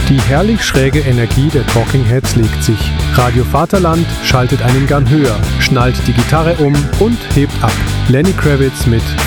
Die herrlich schräge Energie der Talking Heads legt sich. Radio Vaterland schaltet einen Gang höher, schnallt die Gitarre um und hebt ab. Lenny Kravitz mit